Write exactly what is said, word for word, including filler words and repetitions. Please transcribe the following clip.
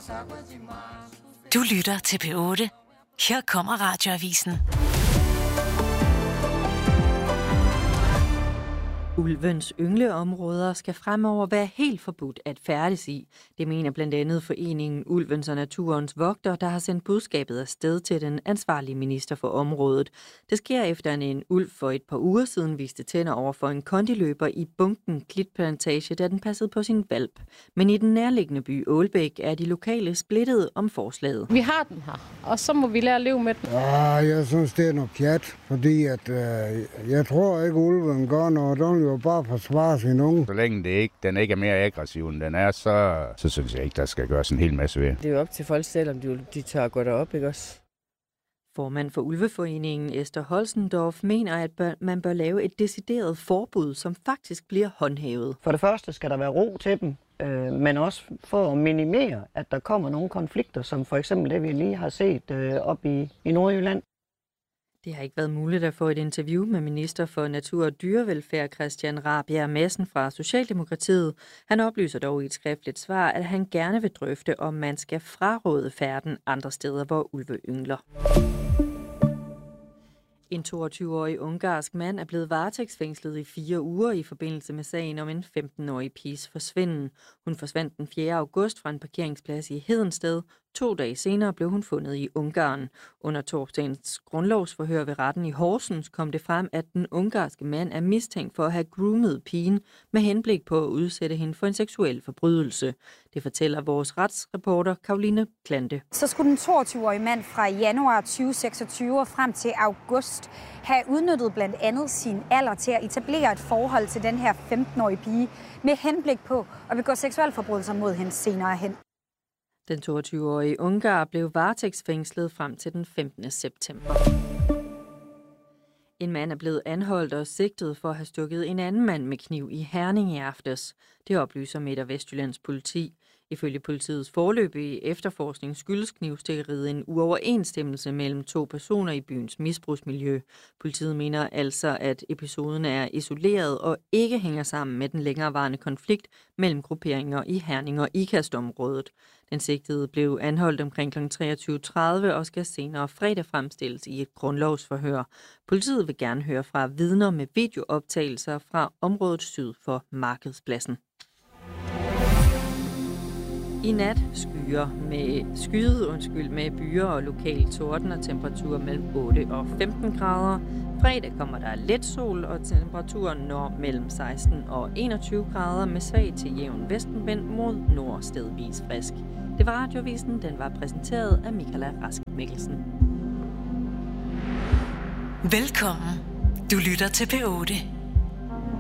Du lytter til P otte. Her kommer Radioavisen. Ulvens yngleområder skal fremover være helt forbudt at færdes i. Det mener blandt andet foreningen Ulvens og Naturens Vogter, der har sendt budskabet afsted til den ansvarlige minister for området. Det sker efter en, en ulv for et par uger siden viste tænder over for en kondiløber i Bunken Klitplantage, da den passede på sin hvalp. Men i den nærliggende by Ålbæk er de lokale splittet om forslaget. Vi har den her, og så må vi lære at leve med den. Ja, jeg synes, det er noget pjat, fordi at, øh, jeg tror ikke, ulven gør noget. Den jo bare forsvare sin unge. Så længe det ikke, den ikke er mere aggressiv, end den er, så, så synes jeg ikke, der skal gøres en hel masse ved. Det er jo op til folk selv, om de, de tør gå derop, ikke også? Formand for Ulveforeningen Esther Holzendorf mener, at bør, man bør lave et decideret forbud, som faktisk bliver håndhævet. For det første skal der være ro til dem, øh, men også for at minimere, at der kommer nogle konflikter, som for eksempel det, vi lige har set øh, op i, i Nordjylland. Det har ikke været muligt at få et interview med minister for Natur og Dyrevelfærd Christian Rabjerg Madsen fra Socialdemokratiet. Han oplyser dog i et skriftligt svar, at han gerne vil drøfte, om man skal fraråde færden andre steder, hvor ulve yngler. En toogtyve-årig ungarsk mand er blevet varetægtsfængslet i fire uger i forbindelse med sagen om en femten-årig piges forsvinden. Hun forsvandt den fjerde august fra en parkeringsplads i Hedensted. To dage senere blev hun fundet i Ungarn. Under torsdagens grundlovsforhør ved retten i Horsens kom det frem, at den ungarske mand er mistænkt for at have groomet pigen med henblik på at udsætte hende for en seksuel forbrydelse. Det fortæller vores retsreporter Karoline Klante. Så skulle den toogtyve-årige mand fra januar tyve seksogtyve og frem til august have udnyttet blandt andet sin alder til at etablere et forhold til den her femten-årige pige med henblik på at begå seksuelle forbrydelser mod hende senere hen. Den toogtyve-årige ungar blev varetægtsfængslet frem til den femtende september. En mand er blevet anholdt og sigtet for at have stukket en anden mand med kniv i Herning i aftes. Det oplyser Midt- og Vestjyllands politi. Ifølge politiets foreløbige efterforskning skyldes knivstikkeriet en uoverensstemmelse mellem to personer i byens misbrugsmiljø. Politiet mener altså, at episoden er isoleret og ikke hænger sammen med den længerevarende konflikt mellem grupperinger i Herning og Ikast-området. Den sigtede blev anholdt omkring kl. treogtyve tredive og skal senere fredag fremstilles i et grundlovsforhør. Politiet vil gerne høre fra vidner med videooptagelser fra området syd for Markedspladsen. I nat skyer med skyet undskyld med byer og lokal torden og temperatur mellem otte og femten grader. Fredag kommer der lidt sol, og temperaturen når mellem seksten og enogtyve grader med svag til jævn vestenvind mod nord stedvis frisk. Det var Radioavisen, den var præsenteret af Michaela Rask Mikkelsen. Velkommen. Du lytter til P otte.